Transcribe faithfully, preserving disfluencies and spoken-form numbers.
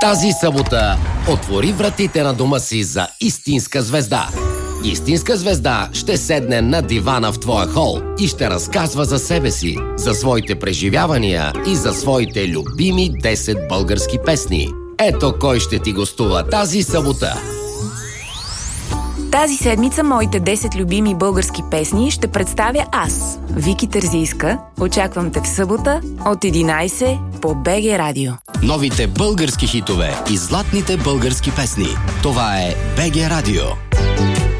Тази събота отвори вратите на дома си за истинска звезда. Истинска звезда ще седне на дивана в твоя хол и ще разказва за себе си, за своите преживявания и за своите любими десет български песни. Ето кой ще ти гостува тази събота. Тази седмица моите десет любими български песни ще представя аз, Вики Терзийска. Очаквам те в събота от единайсет по БГ Радио. Новите български хитове и златните български песни. Това е БГ Радио.